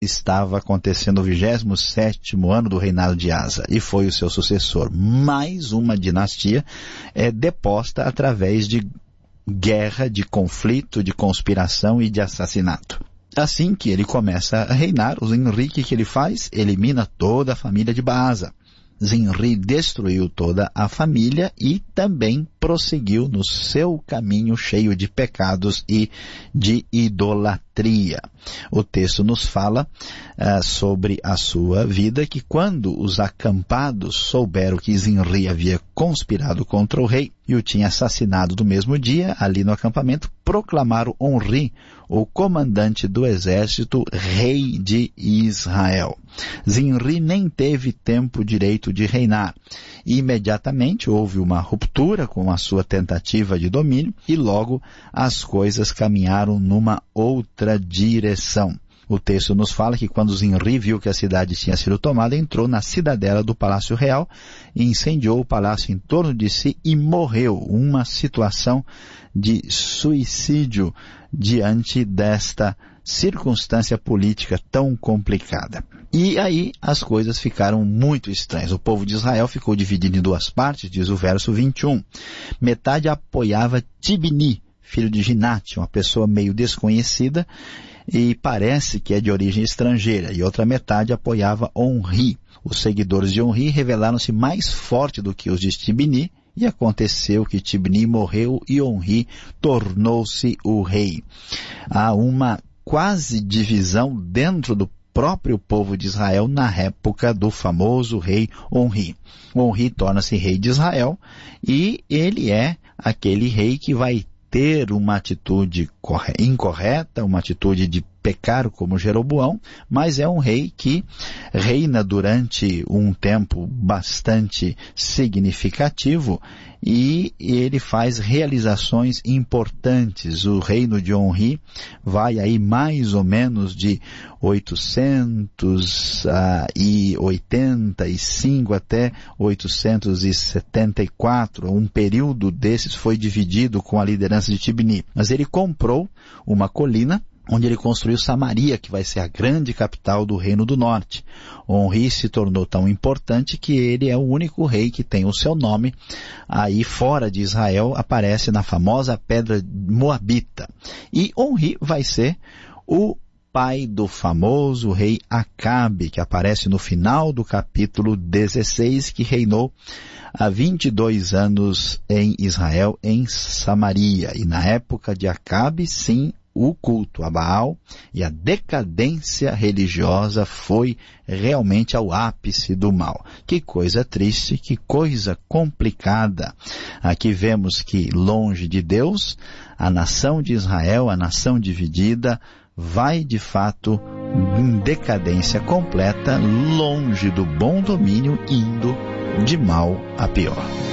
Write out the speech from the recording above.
estava acontecendo o 27º ano do reinado de Asa, e foi o seu sucessor. Mais uma dinastia deposta através de guerra, de conflito, de conspiração e de assassinato. Assim que ele começa a reinar, o Zinri, que ele faz? Elimina toda a família de Baasa. Zinri destruiu toda a família e também prosseguiu no seu caminho cheio de pecados e de idolatria. O texto nos fala sobre a sua vida, que quando os acampados souberam que Zinri havia conspirado contra o rei e o tinha assassinado no mesmo dia, ali no acampamento, proclamaram Onri, o comandante do exército, rei de Israel. Zinri nem teve tempo direito de reinar. Imediatamente houve uma ruptura com a sua tentativa de domínio e logo as coisas caminharam numa outra direção. O texto nos fala que quando Zinri viu que a cidade tinha sido tomada, entrou na cidadela do Palácio Real e incendiou o palácio em torno de si e morreu. Uma situação de suicídio diante desta circunstância política tão complicada. E aí as coisas ficaram muito estranhas. O povo de Israel ficou dividido em duas partes, diz o verso 21. Metade apoiava Tibni, filho de Ginate, uma pessoa meio desconhecida, e parece que é de origem estrangeira, e outra metade apoiava Onri. Os seguidores de Onri revelaram-se mais fortes do que os de Tibni, e aconteceu que Tibni morreu e Onri tornou-se o rei. Há uma quase divisão dentro do próprio povo de Israel na época do famoso rei Onri. Onri torna-se rei de Israel e ele é aquele rei que vai ter uma atitude incorreta, uma atitude de pecar como Jeroboão, mas é um rei que reina durante um tempo bastante significativo e ele faz realizações importantes. O reino de Onri vai aí mais ou menos de 885 até 874. Um período desses foi dividido com a liderança de Tibni. Mas ele comprou uma colina onde ele construiu Samaria, que vai ser a grande capital do Reino do Norte. Onri se tornou tão importante que ele é o único rei que tem o seu nome. Aí fora de Israel aparece na famosa pedra moabita. E Onri vai ser o pai do famoso rei Acabe, que aparece no final do capítulo 16, que reinou há 22 anos em Israel, em Samaria. E na época de Acabe, sim, o culto a Baal e a decadência religiosa foi realmente ao ápice do mal. Que coisa triste, que coisa complicada. Aqui vemos que longe de Deus, a nação de Israel, a nação dividida, vai de fato em decadência completa, longe do bom domínio, indo de mal a pior.